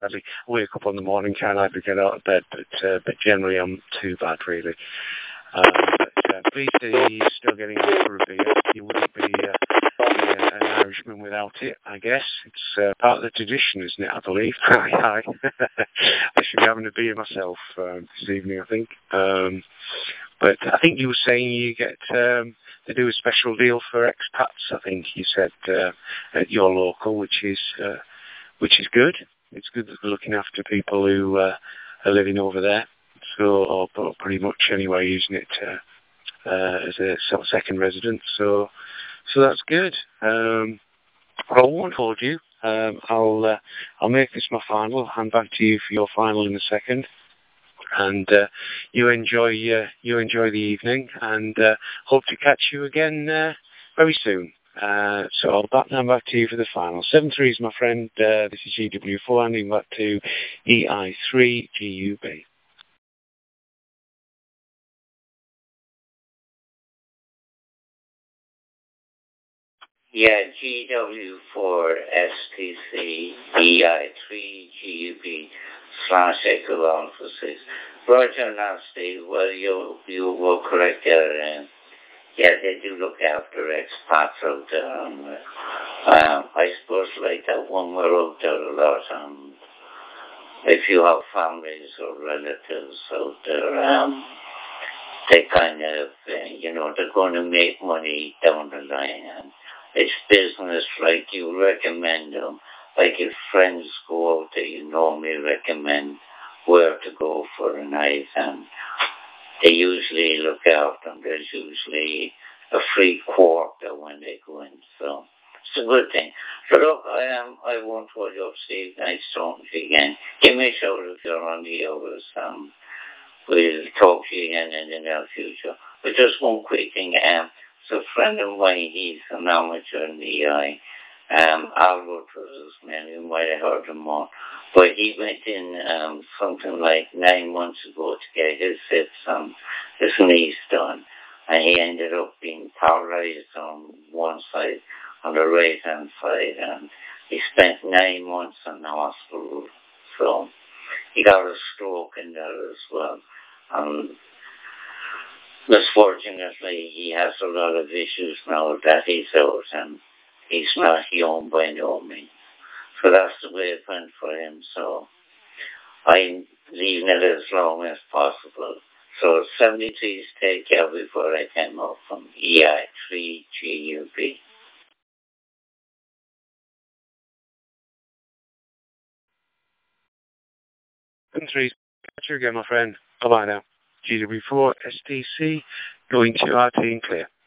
I wake up in the morning, can't hardly get out of bed, but generally I'm too bad, really. Pleased that he's still getting out for a beer. You wouldn't be an Irishman without it, I guess. It's part of the tradition, isn't it, I believe? Aye. I should be having a beer myself this evening, I think. But I think you were saying you get they do a special deal for expats, I think you said, at your local, which is good. It's good that they're looking after people who are living over there. So, or pretty much anyway, using it as a sort of second residence. So that's good. I won't hold you. I'll make this my final. I'll hand back to you for your final in a second. And you enjoy the evening, and hope to catch you again very soon. So I'll back to you for the final. 7-3 is my friend. This is GW4, handing back to EI3 GUB. Yeah, GW4 STC EI3 GUB /Echo Alpha 6. Roger Nasty, well, you were correct there. Yeah, they do look after expats out there. I suppose like that one we're out there a lot. If you have families or relatives out there, they kind of, they're going to make money down the line. And it's business, like you recommend them. Like if friends go out there, you normally recommend where to go for a night, and they usually look after them. There's usually a free quarter when they go in, so it's a good thing. So look, I won't hold you up, Steve. Nice talking to you again. Give me a shout if you're on the hours. We'll talk to you again in the near future. But just one quick thing. So a friend of mine, he's an amateur in the EI. Albert was his name, you might have heard him more. But he went in something like 9 months ago to get his hips, his knees done. And he ended up being paralyzed on one side, on the right-hand side. And he spent 9 months in the hospital. So he got a stroke in there as well. Misfortunately, he has a lot of issues now that he's out, and he's not young by no means. So that's the way it went for him. So I'm leaving it as long as possible. So 73's take care before I came up from EI3 GUB. And 3, catch you again, my friend. Bye-bye now. GW4 STC, going to our team clear.